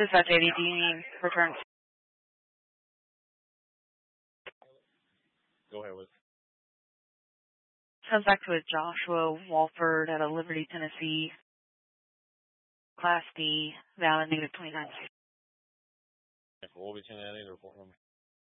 is JD. Do you need return? Go ahead with. Comes back to a Joshua Walford out of Liberty, Tennessee. Class D, valid -29. What will be 10 at report number?